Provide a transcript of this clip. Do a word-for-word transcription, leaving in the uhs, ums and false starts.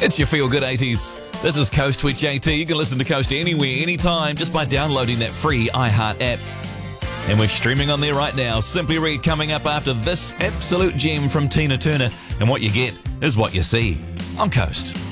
It's your Feel Good eighties. This is Coast with J T. You can listen to Coast anywhere, anytime, just by downloading that free iHeart app. And we're streaming on there right now. Simply Read coming up after this absolute gem from Tina Turner. And what you get is what you see on Coast.